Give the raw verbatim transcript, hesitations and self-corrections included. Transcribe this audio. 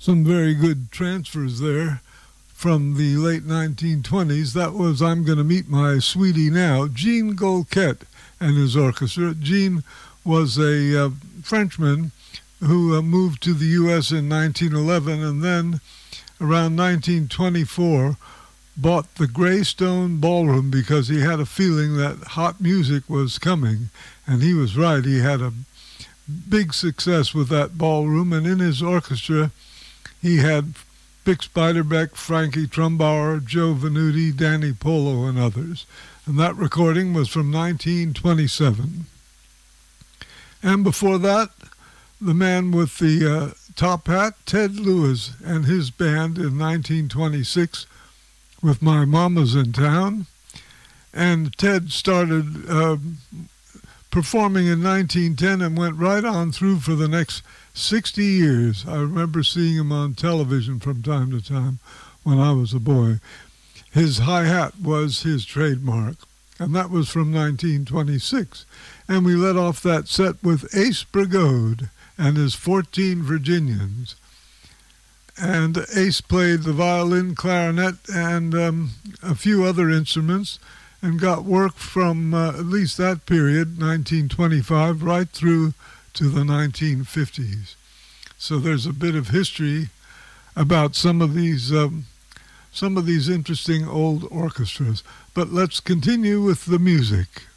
some very good transfers there from the late nineteen twenties. That was I'm Gonna Meet My Sweetie Now, Jean Golquet and his orchestra. Jean was a uh, Frenchman who uh, moved to the U S in nineteen eleven, and then around nineteen twenty-four bought the Greystone Ballroom because he had a feeling that hot music was coming, and he was right. He had a big success with that ballroom, and in his orchestra he had Bix Beiderbecke, Frankie Trumbauer, Joe Venuti, Danny Polo, and others. And that recording was from nineteen twenty-seven. And before that, the man with the uh, top hat, Ted Lewis, and his band in nineteen twenty-six with My Mama's in Town. And Ted started uh, performing in nineteen ten and went right on through for the next sixty years. I remember seeing him on television from time to time when I was a boy. His hi-hat was his trademark, and that was from nineteen twenty-six. And we let off that set with Ace Brigode and his fourteen Virginians. And Ace played the violin, clarinet, and um, a few other instruments, and got work from uh, at least that period, nineteen twenty-five, right through to the nineteen fifties. So there's a bit of history about some of these um, some of these interesting old orchestras. But let's continue with the music.